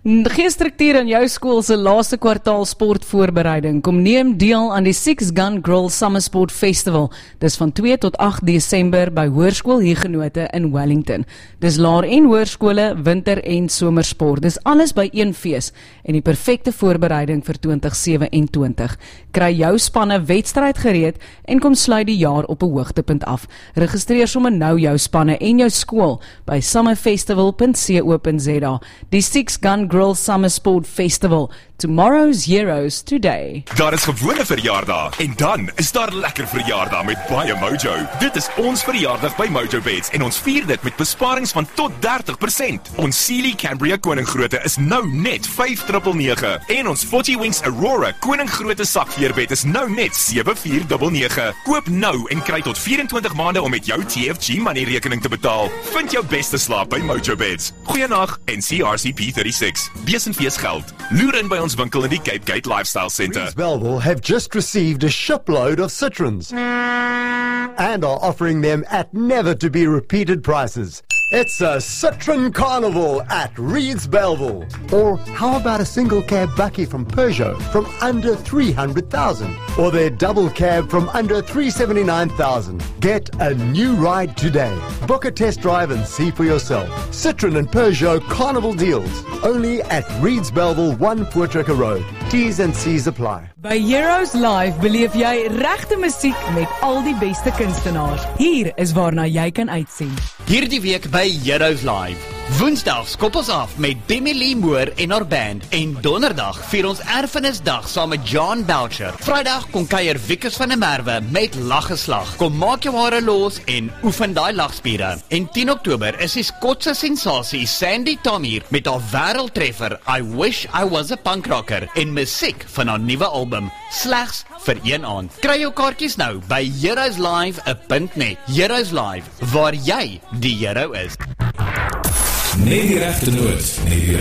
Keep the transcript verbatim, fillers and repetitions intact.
Gee struktuur in jou skool se laaste kwartaal sportvoorbereiding. Kom neem deel aan die Six Gun Grill Summer Sport Festival. Dis van twee tot agt Desember by Hoërskool Huguenote in Wellington. Dis laer- en hoërskole, winter- en somersport. Dis alles by een fees en die perfekte voorbereiding vir twintig sewe-en-twintig. Kry jou spanne wedstryd gereed en kom sluit die jaar op 'n hoogtepunt af. Registreer sommer nou jou spanne en jou skool by summerfestival punt co punt za. Die Six Gun Grill Summer Sport Festival. Tomorrow's heroes today. Daar is gewone verjaardag en dan is daar lekker verjaardag met baie Mojo. Dit is ons verjaardag by Mojo Beds en ons vier dit met besparings van tot dertig persent. Ons Sealy Cambria Koninggrootte is nou net vyf nege nege nege en ons forty Wings Aurora Koninggrootte sakveerbed is nou net sewe vier nege nege. Koop nou en kry tot vyf-en-twintig maande om met jou T F G money rekening te betaal. Vind jou beste slaap by Mojo Beds. Goeienag en C R C P thirty-six. Wees en fees geld. Loer in by ons winkel in die Cape Gate Lifestyle Centre. Reeds Belleville have just received a shipload of Citroens and are offering them at never-to-be-repeated prices. It's a Citroen Carnival at Reeds Belleville. Or how about a single cab Bucky from Peugeot from under three hundred thousand? Or their double cab from under three hundred seventy-nine thousand? Get a new ride today. Book a test drive and see for yourself. Citroen and Peugeot Carnival deals. Only at Reeds Belleville, one Voortrekker Road. T's and C's apply. By Heroes Live beleef jy regte musiek met al die beste kunstenaars. Hier is waarna jy kan uitsien. Hierdie week by Heroes Live. Woensdag skop ons af met Demi Lee Moore en haar band en donderdag vier ons erfenisdag saam met John Belcher. Vrydag kom kuier Wikus van der Merwe met Laggeslag. Kom maak jou hare los en oefen daai lagspiere. En tien Oktober is die Skotse sensasie Sandy Tom hier met haar wêreldtreffer I Wish I Was a Punk Rocker en musiek van haar nuwe album slegs vir een aand. Kry jou kaartjies nou by heroes live punt net. Heroes Live, waar jy die hero is. Net die regte noot, net die